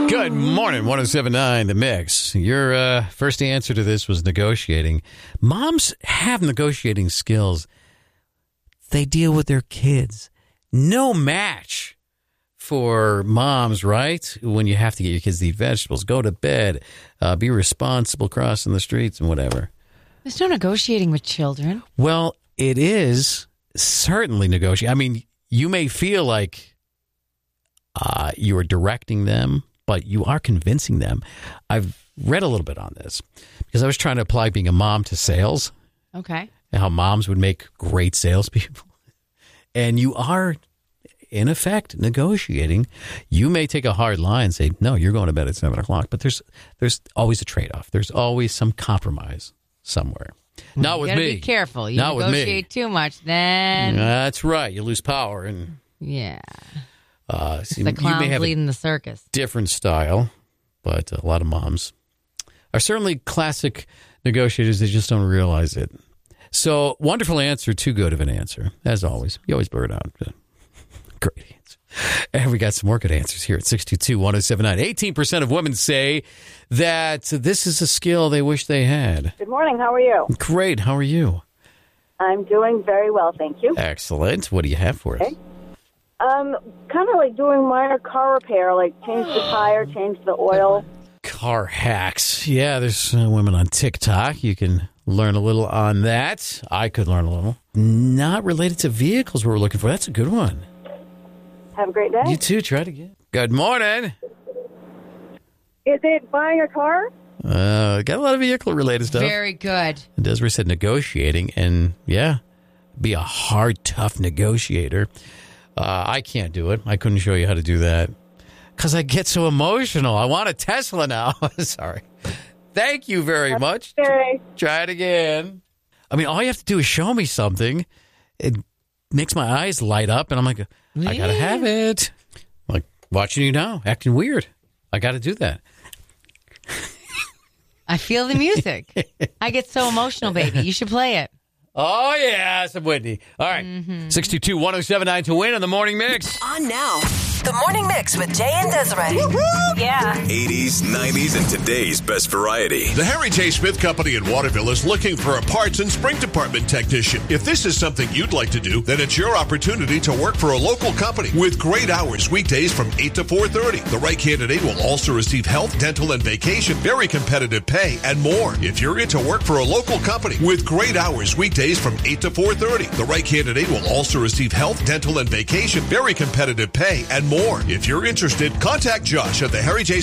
Good morning, 107.9 The Mix. Your first answer to this was negotiating. Moms have negotiating skills. They deal with their kids. No match for moms, right? When you have to get your kids to eat vegetables, go to bed, be responsible crossing the streets and whatever. There's no negotiating with children. Well, it is certainly negotiating. I mean, you may feel like you are directing them, but you are convincing them. I've read a little bit on this because I was trying to apply being a mom to sales. Okay. And how moms would make great salespeople. And you are, in effect, negotiating. You may take a hard line and say, no, you're going to bed at 7 o'clock. But there's always a trade-off. There's always some compromise somewhere. Not with me. You gotta be careful. You Not negotiate too much, then... That's right. You lose power. And yeah. It's the clown's leading the circus. Different style, but a lot of moms are certainly classic negotiators. They just don't realize it. So, wonderful answer, too good of an answer, as always. You always blur it out. Great answer. And we got some more good answers here at 622-1079. 18% of women say that this is a skill they wish they had. Good morning. How are you? Great. How are you? I'm doing very well, thank you. Excellent. What do you have for us? Okay. Kind of like doing minor car repair, like change the tire, change the oil. Car hacks. Yeah, there's women on TikTok. You can learn a little on that. I could learn a little. Not related to vehicles we're looking for. That's a good one. Have a great day. You too. Try it again. Good morning. Is it buying a car? Got a lot of vehicle-related stuff. Very good. Desiree said negotiating, and yeah, be a hard, tough negotiator. I can't do it. I couldn't show you how to do that because I get so emotional. I want a Tesla now. Sorry. Thank you very much. Okay. Try it again. I mean, all you have to do is show me something. It makes my eyes light up, and I'm like, I got to have it. I'm like, watching you now, acting weird. I got to do that. I feel the music. I get so emotional, baby. You should play it. Oh, yeah, some Whitney. All right. 622-1079 to win on the Morning Mix. On now. The Morning Mix with Jay and Desiree. Yeah. 80s, 90s, and today's best variety. The Harry J. Smith Company in Waterville is looking for a parts and spring department technician. If this is something you'd like to do, then it's your opportunity to work for a local company with great hours weekdays from 8 to 4:30. The right candidate will also receive health, dental, and vacation, very competitive pay, and more. If you're into work for a local company with great hours weekdays from 8 to 4:30, the right candidate will also receive health, dental, and vacation, very competitive pay, and more. If you're interested, contact Josh at the Harry J.